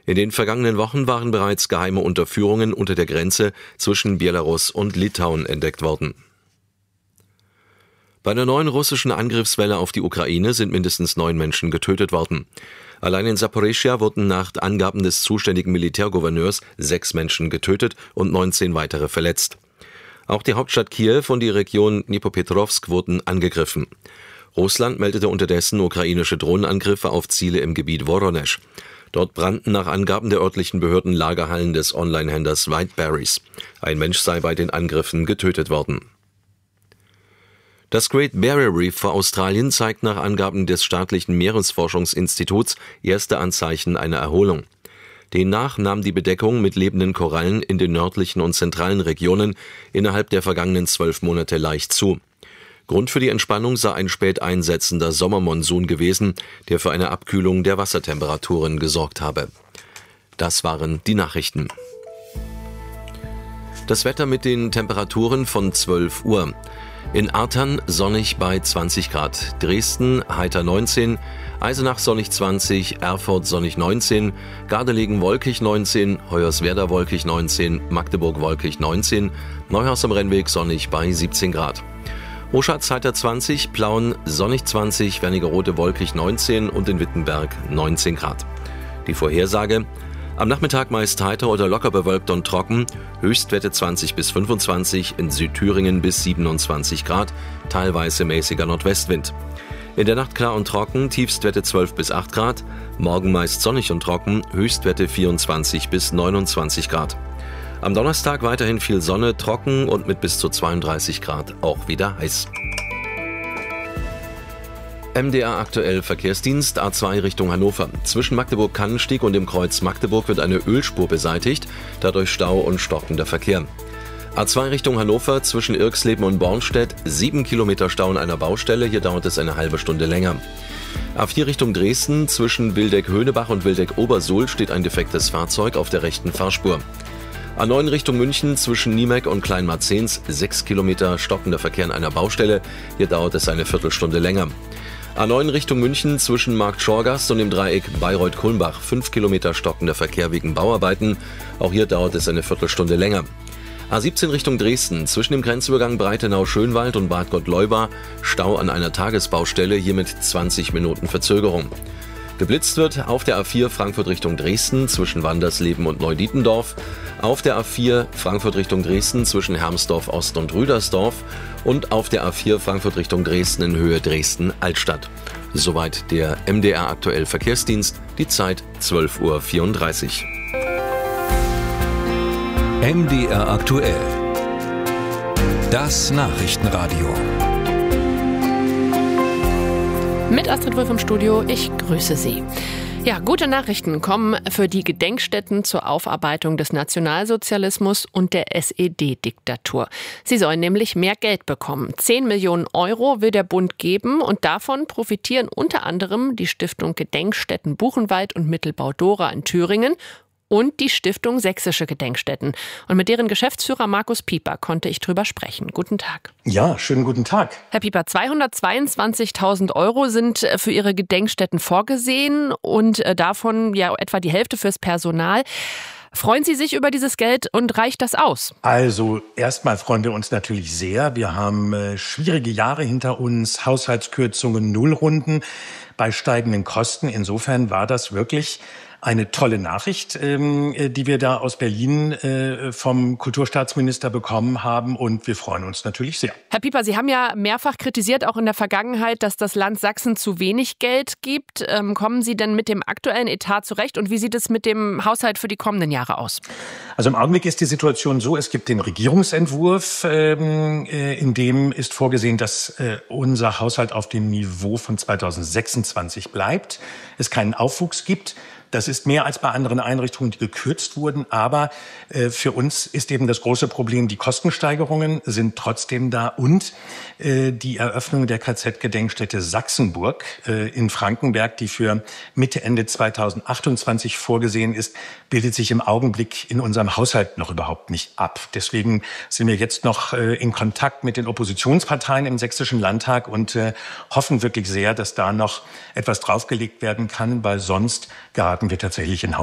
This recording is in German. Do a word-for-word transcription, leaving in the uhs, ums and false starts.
In den vergangenen Wochen waren bereits geheime Unterführungen unter der Grenze zwischen Belarus und Litauen entdeckt worden. Bei einer neuen russischen Angriffswelle auf die Ukraine sind mindestens neun Menschen getötet worden. Allein in Saporischschja wurden nach Angaben des zuständigen Militärgouverneurs sechs Menschen getötet und neunzehn weitere verletzt. Auch die Hauptstadt Kiew und die Region Dnipropetrovsk wurden angegriffen. Russland meldete unterdessen ukrainische Drohnenangriffe auf Ziele im Gebiet Woronesch. Dort brannten nach Angaben der örtlichen Behörden Lagerhallen des Online-Händlers Whiteberries. Ein Mensch sei bei den Angriffen getötet worden. Das Great Barrier Reef vor Australien zeigt nach Angaben des staatlichen Meeresforschungsinstituts erste Anzeichen einer Erholung. Demnach nahm die Bedeckung mit lebenden Korallen in den nördlichen und zentralen Regionen innerhalb der vergangenen zwölf Monate leicht zu. Grund für die Entspannung sei ein spät einsetzender Sommermonsun gewesen, der für eine Abkühlung der Wassertemperaturen gesorgt habe. Das waren die Nachrichten. Das Wetter mit den Temperaturen von zwölf Uhr. In Artern sonnig bei zwanzig Grad, Dresden heiter neunzehn, Eisenach sonnig zwanzig, Erfurt sonnig neunzehn, Gardelegen wolkig neunzehn, Hoyerswerda wolkig neunzehn, Magdeburg wolkig neunzehn, Neuhaus am Rennweg sonnig bei siebzehn Grad. Oschatz heiter zwanzig, Plauen sonnig zwanzig, Wernigerode wolkig neunzehn und in Wittenberg neunzehn Grad. Die Vorhersage: Am Nachmittag meist heiter oder locker bewölkt und trocken, Höchstwerte zwanzig bis fünfundzwanzig, in Südthüringen bis siebenundzwanzig Grad, teilweise mäßiger Nordwestwind. In der Nacht klar und trocken, Tiefstwerte zwölf bis acht Grad, morgen meist sonnig und trocken, Höchstwerte vierundzwanzig bis neunundzwanzig Grad. Am Donnerstag weiterhin viel Sonne, trocken und mit bis zu zweiunddreißig Grad auch wieder heiß. M D R aktuell Verkehrsdienst A zwei Richtung Hannover. Zwischen Magdeburg-Kannenstieg und dem Kreuz Magdeburg wird eine Ölspur beseitigt, dadurch Stau und stockender Verkehr. A zwei Richtung Hannover zwischen Irxleben und Bornstedt, sieben Kilometer Stau an einer Baustelle, hier dauert es eine halbe Stunde länger. A vier Richtung Dresden zwischen Wildeck-Höhnebach und Wildeck-Obersuhl steht ein defektes Fahrzeug auf der rechten Fahrspur. A neun Richtung München zwischen Niemeck und Kleinmarzens, sechs Kilometer stockender Verkehr an einer Baustelle, hier dauert es eine Viertelstunde länger. A neun Richtung München zwischen Markt Schorgast und dem Dreieck Bayreuth-Kulmbach, fünf Kilometer stockender Verkehr wegen Bauarbeiten, auch hier dauert es eine Viertelstunde länger. A siebzehn Richtung Dresden zwischen dem Grenzübergang Breitenau-Schönwald und Bad Gottleuba, Stau an einer Tagesbaustelle, hier mit zwanzig Minuten Verzögerung. Geblitzt wird auf der A vier Frankfurt Richtung Dresden zwischen Wandersleben und Neudietendorf, auf der A vier Frankfurt Richtung Dresden zwischen Hermsdorf Ost und Rüdersdorf und auf der A vier Frankfurt Richtung Dresden in Höhe Dresden-Altstadt. Soweit der M D R aktuell Verkehrsdienst, die Zeit zwölf Uhr vierunddreißig. M D R aktuell. Das Nachrichtenradio. Mit Astrid Wulff im Studio, ich grüße Sie. Ja, gute Nachrichten kommen für die Gedenkstätten zur Aufarbeitung des Nationalsozialismus und der S E D-Diktatur. Sie sollen nämlich mehr Geld bekommen. Zehn Millionen Euro will der Bund geben und davon profitieren unter anderem die Stiftung Gedenkstätten Buchenwald und Mittelbau Dora in Thüringen und die Stiftung Sächsische Gedenkstätten. Und mit deren Geschäftsführer Markus Pieper konnte ich drüber sprechen. Guten Tag. Ja, schönen guten Tag. Herr Pieper, zweihundertzweiundzwanzigtausend Euro sind für Ihre Gedenkstätten vorgesehen und davon ja etwa die Hälfte fürs Personal. Freuen Sie sich über dieses Geld und reicht das aus? Also erstmal freuen wir uns natürlich sehr. Wir haben äh, schwierige Jahre hinter uns, Haushaltskürzungen, Nullrunden bei steigenden Kosten. Insofern war das wirklich eine tolle Nachricht, ähm, die wir da aus Berlin äh, vom Kulturstaatsminister bekommen haben, und wir freuen uns natürlich sehr. Herr Pieper, Sie haben ja mehrfach kritisiert, auch in der Vergangenheit, dass das Land Sachsen zu wenig Geld gibt. Ähm, kommen Sie denn mit dem aktuellen Etat zurecht und wie sieht es mit dem Haushalt für die kommenden Jahre aus? Also im Augenblick ist die Situation so, es gibt den Regierungsentwurf, ähm, äh, in dem ist vorgesehen, dass äh, unser Haushalt auf dem Niveau von zweitausendsechsundzwanzig bleibt, es keinen Aufwuchs gibt. Das ist mehr als bei anderen Einrichtungen, die gekürzt wurden. Aber äh, für uns ist eben das große Problem, die Kostensteigerungen sind trotzdem da. Und äh, die Eröffnung der K Z-Gedenkstätte Sachsenburg äh, in Frankenberg, die für Mitte, Ende zweitausendachtundzwanzig vorgesehen ist, bildet sich im Augenblick in unserem Haushalt noch überhaupt nicht ab. Deswegen sind wir jetzt noch äh, in Kontakt mit den Oppositionsparteien im Sächsischen Landtag und äh, hoffen wirklich sehr, dass da noch etwas draufgelegt werden kann, weil sonst geraten wir tatsächlich in